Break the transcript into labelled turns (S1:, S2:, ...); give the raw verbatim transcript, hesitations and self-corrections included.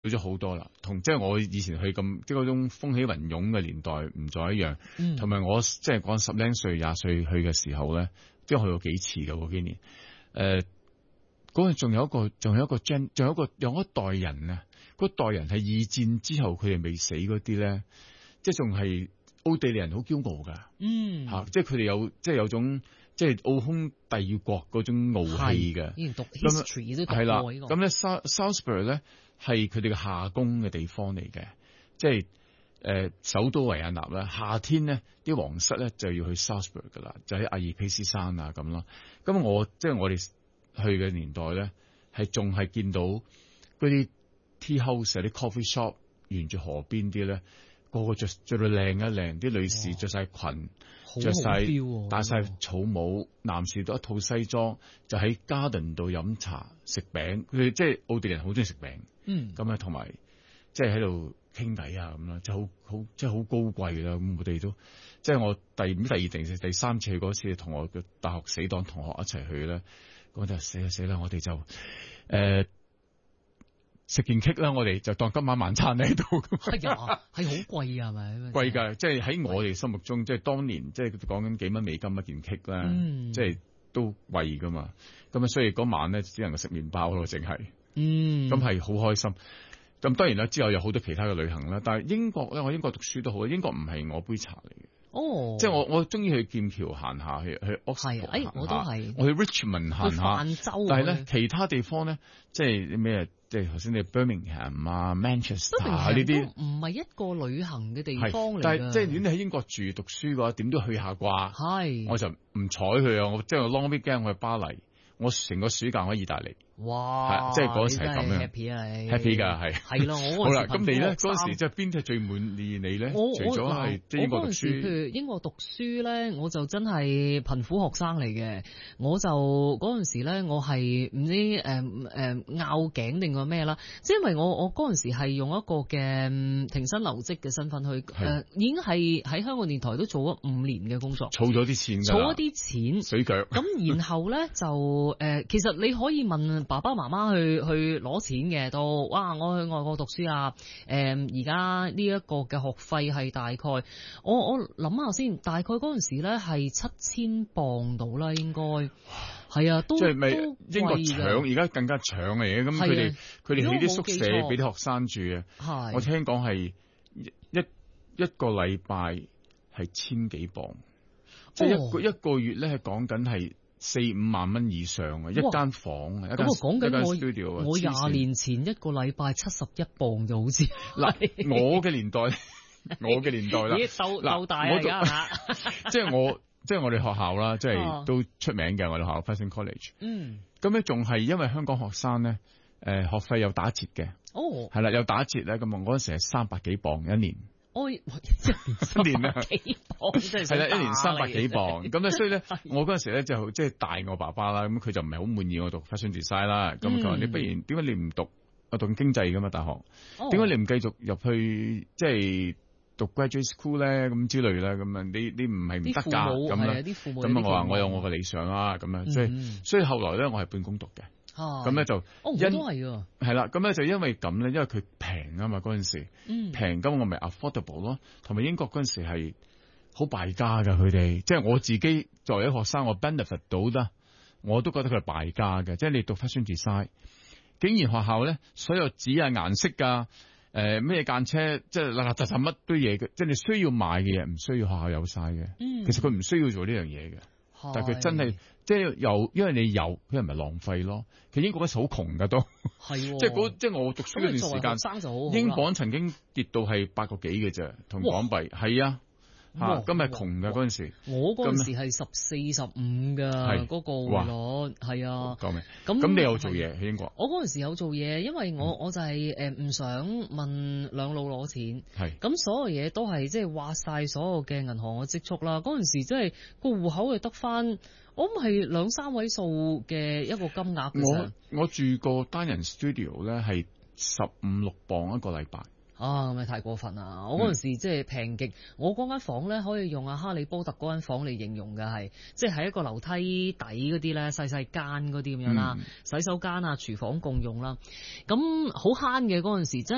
S1: 咗好多啦，同即係我以前去咁即係嗰種風起雲湧嘅年代唔再一樣，同埋、嗯、我即係講十零歲、廿歲去嘅時候咧，即係去過幾次嘅嗰幾年。誒、呃，嗰陣仲有一個，仲有一個 gen， 仲有一個有一代人啊，嗰代人係二戰之後佢哋未死嗰啲咧，即係仲係奧地利人好驕傲噶，嗯吓、啊，即係佢哋有即係有種即係奧匈帝國嗰種傲氣嘅。以前讀 history 都讀過呢個。咁咧 Salzburg 咧係佢哋嘅夏宮嘅地方嚟嘅，即係誒、呃、首都維也納啦。夏天咧啲皇室咧就要去 Salzburg 噶啦，就喺阿爾卑斯山啊咁咯。咁我即係我哋去嘅年代咧，係仲係見到嗰啲 tea house 啲 coffee shop 沿住河邊啲咧，個個着着到靚一靚，啲女士着晒裙，着晒戴晒草帽，男士都一套西裝，就喺 garden 度飲茶食餅。佢哋即係奧地利人好中意食餅，嗯，咁啊同埋即係喺度傾偈啊咁啦，即係好好即係好高貴啦。咁我哋都即係我第五、第二、第第三次去嗰次，同我嘅大學死黨同學一齊去咧，咁就死啦死啦，我哋就誒。呃食件 cake 啦，我哋就當今晚晚餐喺度。係啊，係好貴啊，係咪？貴㗎，即係喺我哋心目中，即係當年，即係講緊幾蚊美金一件 cake 啦，嗯、即係都貴㗎嘛。咁啊，所以嗰晚咧只能夠食麵包咯，淨係。嗯。咁係好開心。咁當然啦，之後有好多其他嘅旅行啦。但係英國咧，我英國讀書都好，英國唔係我杯茶嚟嘅。哦，即係我我中意去劍橋行下，去去 Oxford 行下，我都係，我去 Richmond 行下，但係咧其他地方咧，即係咩？即係頭先你 Birmingham 啊、Manchester 啊呢啲，唔係一個旅行嘅地方嚟。但係即係如果你喺英國住讀書嘅話，點都去下啩。係，我就唔睬佢啊！我即係 long weekend 我去巴黎，我成個暑假我喺意大利。哇！即係嗰時係咁樣 happy 啊，happy 噶係。係咯，我好啦。咁你咧嗰時即係邊隻最滿意你咧？我除咗係即係英國讀書，譬如英國讀書咧，我就真係貧苦學生嚟嘅。我就嗰陣時咧，我係唔知誒誒拗頸定個咩啦。即係因為我我嗰陣時係用一個嘅停薪留職嘅身份去誒、呃，已經係喺香港電台都做咗五年嘅工作，儲咗啲錢㗎，儲咗啲錢水腳。咁然後咧就誒、呃，其實你可以問爸爸媽媽去去攞錢嘅都，哇！我去外國讀書啊，誒而家呢一個嘅學費係大概，我我諗下先，大概嗰陣時咧係七千磅到啦，應該係啊，都即係咪英國搶？而家更加搶嚟嘅，咁佢哋佢哋起啲宿舍俾啲學生住嘅，係我聽講係一一個禮拜係千幾磅，即係一個一個月咧係講緊係四五萬蚊以上啊！一間房，咁我講緊我 studio，我廿年前一個禮拜七十一磅就好似嗱，我嘅年代，我嘅年代啦，鬥鬥大啊！即係我即係我哋學校啦，即係都出名嘅我哋學校 Fashion College。嗯，咁咧仲係因為香港學生咧，誒學費有打折嘅，哦，係啦，有打折咧，咁啊嗰陣時係三百幾磅一年。我一年啊，幾磅係啦，一年三百幾磅咁咧，所以咧，我嗰陣時咧就即係大我爸爸啦，咁佢就唔係好滿意我讀 fashion design 啦，咁佢話你不如點解你唔讀我讀經濟噶嘛大學，點解你唔繼續入去即係讀 graduate school 咧咁之類咧，咁啊你你唔係唔得噶咁啊，咁啊我話我有我嘅理想啦，咁啊，所以所以後來咧我係半工讀嘅。咁咧、啊、就，哦，我都係啊，係啦，咁咧就因為咁咧，因為佢平啊嘛，嗰陣時，嗯，平咁我咪 affordable 咯，同埋英國嗰陣時係好敗家噶，佢哋，即係我自己作為一個學生，我 benefit 到啦，我都覺得佢係敗家嘅，即係你讀 fashion design，竟然學校咧所有紙啊、顏色噶，誒咩間車，即係嗱嗱雜雜乜都嘢嘅，即係你需要買嘅嘢，唔需要學校有晒嘅，嗯，其實佢唔需要做呢樣嘢嘅。但係佢真係即係有，因為你有，佢係咪浪費咯？其實英國嗰時好窮噶都，係、哦、即係嗰即係我讀書嗰段時間，英鎊曾經跌到係八個幾嘅啫，同港幣係啊。吓，今日窮噶嗰陣時，我嗰陣時係十四十五噶嗰個匯率，係啊。救命！咁咁你有做嘢喺英國？我嗰陣時有做嘢，因為我、嗯、我就係誒唔想問兩老攞錢，係咁所有嘢都係即係挖晒所有嘅銀行嘅積蓄啦。嗰陣時即係個戶口係得翻，我諗係兩三位數嘅一個金額嘅啫。我我住個單人 studio 咧係十五六磅一個禮拜。啊，咪太過分啦！我嗰陣時即係平極，我嗰間房咧可以用阿哈利波特嗰間房嚟形容嘅係，即係喺一個樓梯底嗰啲咧細細間嗰啲咁樣啦，嗯、洗手間啊、廚房共用啦，咁好慳嘅嗰陣時真係。